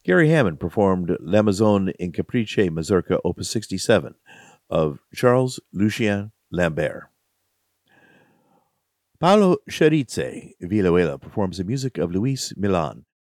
Gary Hammond performed L'Amazon in Caprice Mazurka Opus 67 of Charles Lucien Lambert. Paolo Scherizze Vilauela performs the music of Luis Milan